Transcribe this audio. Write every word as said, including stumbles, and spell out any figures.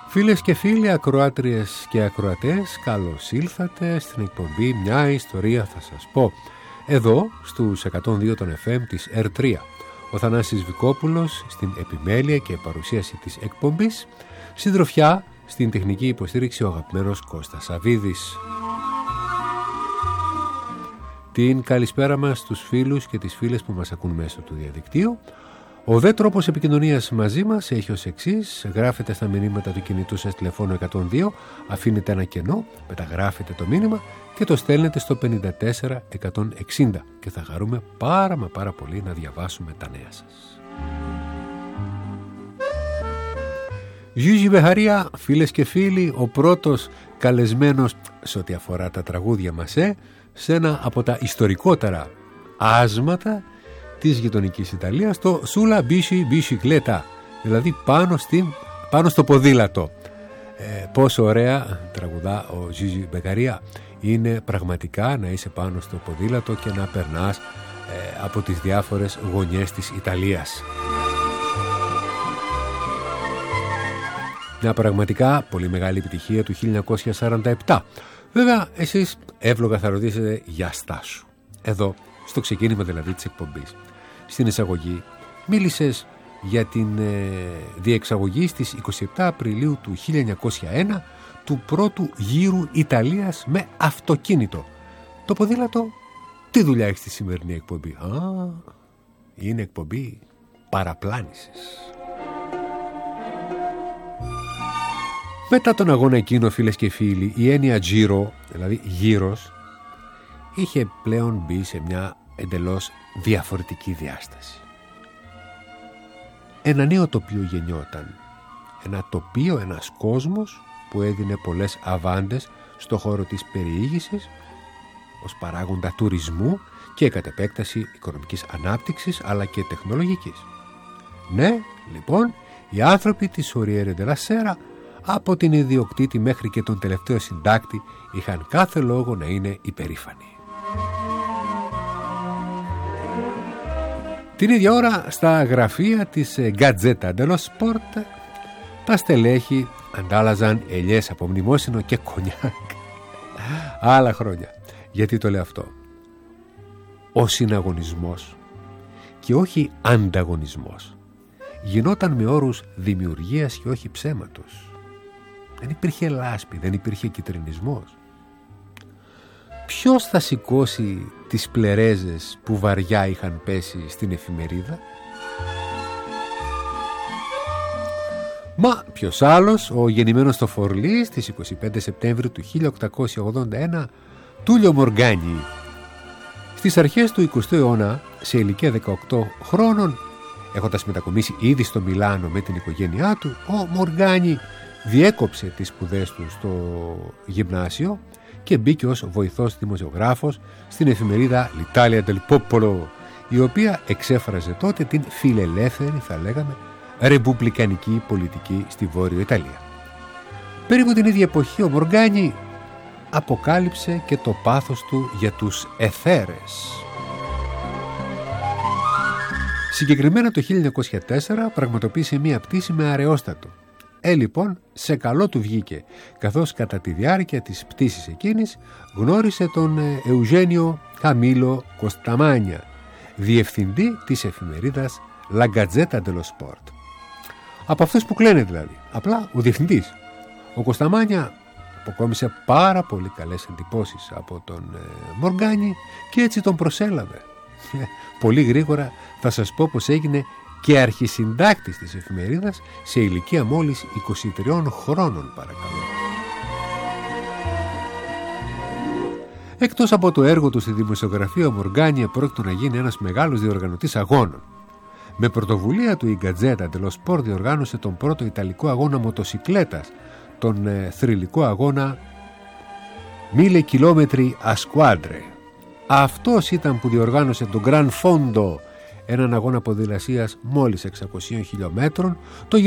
Φίλες και φίλοι, ακροάτριες και ακροατές, καλώς ήλθατε στην εκπομπή «Μια ιστορία θα σας πω». Εδώ στους εκατόν δύο των εφ εμ της ερ τρία. Ο Θανάσης Βικόπουλος στην επιμέλεια και παρουσίαση της εκπομπής. Συντροφιά στην τεχνική υποστήριξη ο αγαπημένος Κώστας Σαβίδης. Την καλησπέρα μας στους φίλους και τις φίλες που μας ακούν μέσω του διαδικτύου. Ο δε τρόπος επικοινωνίας μαζί μας έχει ως εξής: γράφετε στα μηνύματα του κινητού σας τηλεφώνου εκατόν δύο, αφήνετε ένα κενό, μεταγράφετε το μήνυμα και το στέλνετε στο πενήντα τέσσερα εκατόν εξήντα και θα χαρούμε πάρα μα πάρα πολύ να διαβάσουμε τα νέα σας. Ζίζι Μπεχαρία, φίλες και φίλοι, ο πρώτος καλεσμένος σε ό,τι αφορά τα τραγούδια μας, ε, σε ένα από τα ιστορικότερα άσματα της γειτονικής Ιταλίας, το Σούλα Μπίσι Μπισικλέτα, δηλαδή πάνω, στην, πάνω στο ποδήλατο. Ε, πόσο ωραία τραγουδά ο Ζίζι Μπεχαρία. Είναι πραγματικά να είσαι πάνω στο ποδήλατο και να περνάς ε, από τις διάφορες γωνιές της Ιταλίας. Μια πραγματικά πολύ μεγάλη επιτυχία του χίλια εννιακόσια σαράντα επτά. Βέβαια εσείς εύλογα θα ρωτήσετε για στάσου. Εδώ στο ξεκίνημα δηλαδή της εκπομπής, στην εισαγωγή, μίλησες για την ε, διεξαγωγή στις είκοσι επτά Απριλίου του χίλια εννιακόσια ένα του πρώτου γύρου Ιταλίας με αυτοκίνητο. Το ποδήλατο τι δουλειά έχει στη σημερινή εκπομπή? Α, είναι εκπομπή παραπλάνησης. Μετά τον αγώνα εκείνο, φίλες και φίλοι, η έννοια Giro, δηλαδή γύρος, είχε πλέον μπει σε μια εντελώς διαφορετική διάσταση. Ένα νέο τοπίο γεννιόταν. Ένα τοπίο, ένας κόσμος που έδινε πολλές αβάντες στο χώρο της περιήγησης ως παράγοντα τουρισμού και κατ' επέκταση οικονομικής ανάπτυξης αλλά και τεχνολογικής. Ναι, λοιπόν, οι άνθρωποι της Κοριέρε ντελα Σέρα, από την ιδιοκτήτη μέχρι και τον τελευταίο συντάκτη, είχαν κάθε λόγο να είναι υπερήφανοι. Την ίδια ώρα στα γραφεία της Gazzetta dello Sport τα στελέχη αντάλλαζαν ελιές από μνημόσυνο και κονιάκ. Άλλα χρόνια. Γιατί το λέω αυτό? Ο συναγωνισμός και όχι ανταγωνισμός γινόταν με όρους δημιουργίας και όχι ψέματος. Δεν υπήρχε λάσπη, δεν υπήρχε κιτρινισμός. Ποιος θα σηκώσει τις πλερέζες που βαριά είχαν πέσει στην εφημερίδα? Μα ποιος άλλος, ο γεννημένος στο Φορλί στις είκοσι πέντε Σεπτέμβρη του χίλια οκτακόσια ογδόντα ένα, Τούλιο Μοργάνι. Στις αρχές του εικοστού αιώνα, σε ηλικία δεκαοκτώ χρόνων, έχοντας μετακομίσει ήδη στο Μιλάνο με την οικογένειά του, ο Μοργάνι διέκοψε τις σπουδές του στο γυμνάσιο και μπήκε ως βοηθός δημοσιογράφος στην εφημερίδα L'Italia del Popolo, η οποία εξέφραζε τότε την φιλελεύθερη, θα λέγαμε, ρεπουμπλικανική πολιτική στη Βόρειο Ιταλία. Περίπου την ίδια εποχή ο Μοργάνι αποκάλυψε και το πάθος του για τους αιθέρες. Συγκεκριμένα το χίλια εννιακόσια τέσσερα πραγματοποίησε μία πτήση με αραιόστατο. Ε, λοιπόν, σε καλό του βγήκε, καθώς κατά τη διάρκεια της πτήσης εκείνης γνώρισε τον Εουζένιο Καμίλο Κοσταμάνια, διευθυντή της εφημερίδας La Gazzetta dello Sport. Από αυτούς που κλαίνε δηλαδή, απλά ο διευθυντής. Ο Κοσταμάνια αποκόμισε πάρα πολύ καλές εντυπώσεις από τον ε, Μοργάνι και έτσι τον προσέλαβε. Πολύ γρήγορα θα σας πω πως έγινε και αρχισυντάκτης της εφημερίδας σε ηλικία μόλις είκοσι τριών χρόνων, παρακαλώ. Εκτός από το έργο του στη δημοσιογραφία, ο Μοργάνι επρόκειτο να γίνει ένας μεγάλος διοργανωτής αγώνων. Με πρωτοβουλία του η Gazzetta dello Sport διοργάνωσε τον πρώτο ιταλικό αγώνα μοτοσικλέτας, τον ε, θρυλικό αγώνα Mille Chilometri a Squadre. Αυτός ήταν που διοργάνωσε τον Gran Fondo, έναν αγώνα ποδηλασίας μόλις εξακόσιων χιλιόμετρων, το